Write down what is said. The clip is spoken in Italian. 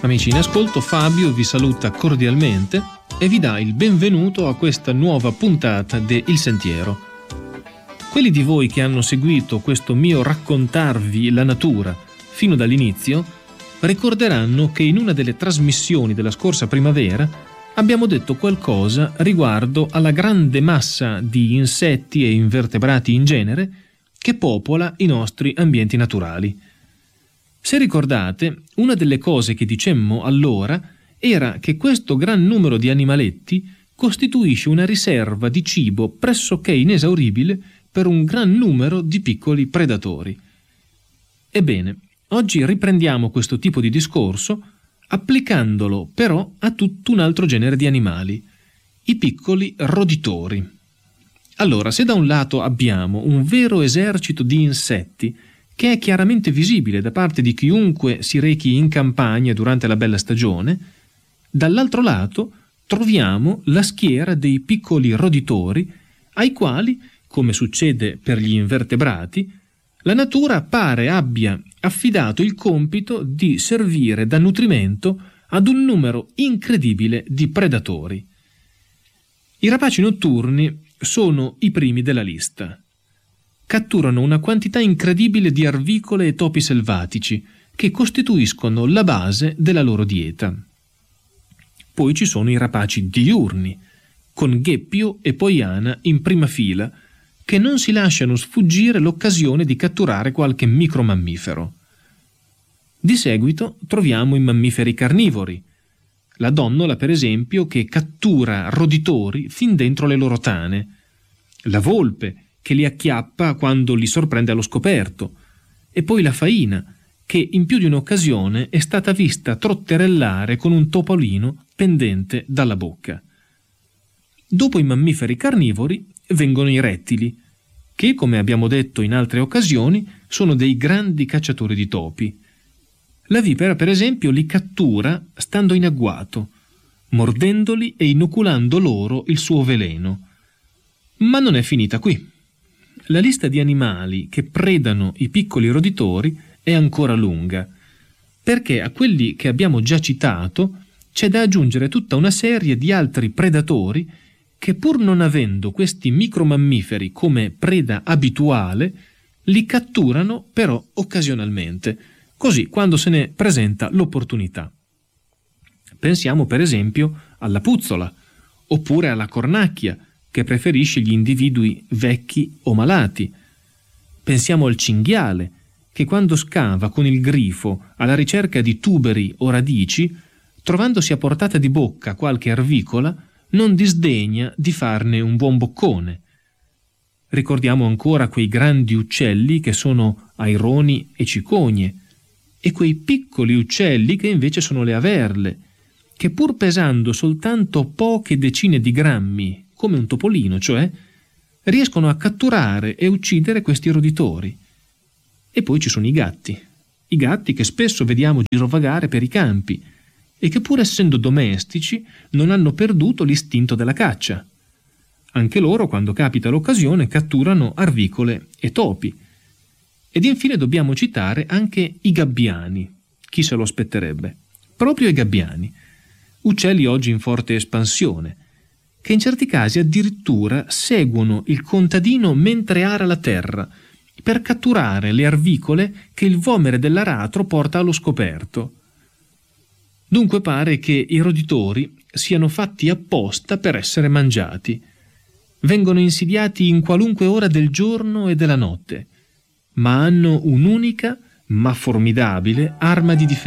Amici in ascolto, Fabio vi saluta cordialmente e vi dà il benvenuto a questa nuova puntata de Il Sentiero. Quelli di voi che hanno seguito questo mio raccontarvi la natura fino dall'inizio ricorderanno che in una delle trasmissioni della scorsa primavera abbiamo detto qualcosa riguardo alla grande massa di insetti e invertebrati in genere che popola i nostri ambienti naturali. Se ricordate, una delle cose che dicemmo allora era che questo gran numero di animaletti costituisce una riserva di cibo pressoché inesauribile per un gran numero di piccoli predatori. Ebbene, oggi riprendiamo questo tipo di discorso applicandolo però a tutto un altro genere di animali, i piccoli roditori. Allora, se da un lato abbiamo un vero esercito di insetti che è chiaramente visibile da parte di chiunque si rechi in campagna durante la bella stagione, dall'altro lato troviamo la schiera dei piccoli roditori ai quali, come succede per gli invertebrati, la natura pare abbia affidato il compito di servire da nutrimento ad un numero incredibile di predatori. I rapaci notturni sono i primi della lista. Catturano una quantità incredibile di arvicole e topi selvatici che costituiscono la base della loro dieta. Poi ci sono i rapaci diurni, con gheppio e poiana in prima fila, che non si lasciano sfuggire l'occasione di catturare qualche micromammifero. Di seguito troviamo i mammiferi carnivori, la donnola per esempio che cattura roditori fin dentro le loro tane, la volpe che li acchiappa quando li sorprende allo scoperto, e poi la faina, che in più di un'occasione è stata vista trotterellare con un topolino pendente dalla bocca. Dopo i mammiferi carnivori vengono i rettili, che, come abbiamo detto in altre occasioni, sono dei grandi cacciatori di topi. La vipera, per esempio, li cattura stando in agguato, mordendoli e inoculando loro il suo veleno. Ma non è finita qui. La lista di animali che predano i piccoli roditori è ancora lunga, perché a quelli che abbiamo già citato c'è da aggiungere tutta una serie di altri predatori che, pur non avendo questi micromammiferi come preda abituale, li catturano però occasionalmente, così quando se ne presenta l'opportunità. Pensiamo per esempio alla puzzola, oppure alla cornacchia, che preferisce gli individui vecchi o malati. Pensiamo al cinghiale, che quando scava con il grifo alla ricerca di tuberi o radici, trovandosi a portata di bocca qualche arvicola, non disdegna di farne un buon boccone. Ricordiamo ancora quei grandi uccelli che sono aironi e cicogne, e quei piccoli uccelli che invece sono le averle, che pur pesando soltanto poche decine di grammi, come un topolino, cioè, riescono a catturare e uccidere questi roditori. E poi ci sono i gatti che spesso vediamo girovagare per i campi e che pur essendo domestici non hanno perduto l'istinto della caccia. Anche loro, quando capita l'occasione, catturano arvicole e topi. Ed infine dobbiamo citare anche i gabbiani. Chi se lo aspetterebbe? Proprio i gabbiani, uccelli oggi in forte espansione, che in certi casi addirittura seguono il contadino mentre ara la terra per catturare le arvicole che il vomere dell'aratro porta allo scoperto. Dunque pare che i roditori siano fatti apposta per essere mangiati. Vengono insidiati in qualunque ora del giorno e della notte, ma hanno un'unica ma formidabile arma di difesa.